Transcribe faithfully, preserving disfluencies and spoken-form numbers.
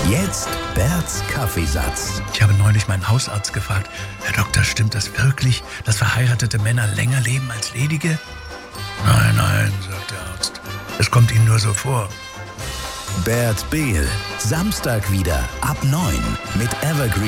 Jetzt Berts Kaffeesatz. Ich habe neulich meinen Hausarzt gefragt, Herr Doktor, stimmt das wirklich, dass verheiratete Männer länger leben als ledige? Nein, nein, sagt der Arzt. Es kommt Ihnen nur so vor. Bert Behl, Samstag wieder ab neun mit Evergreen.